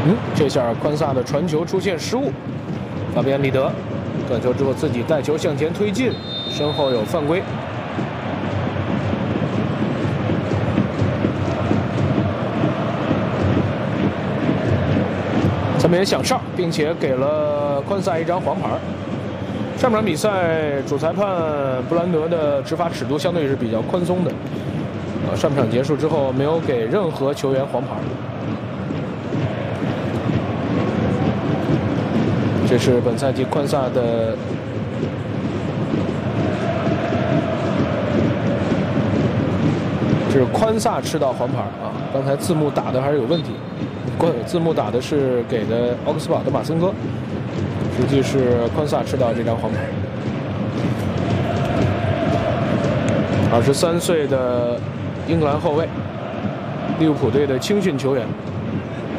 这下宽萨的传球出现失误，法比安·里德断球之后自己带球向前推进，身后有犯规。三边响哨，并且给了宽萨一张黄牌。上场比赛主裁判布兰德的执法尺度相对是比较宽松的，上场结束之后没有给任何球员黄牌。这是本赛季宽萨的宽萨吃到黄牌啊！刚才字幕打的还是有问题，字幕打的是给的奥克斯堡的马森哥，实际是宽萨吃到这张黄牌。23岁的英格兰后卫，利物浦队的青训球员。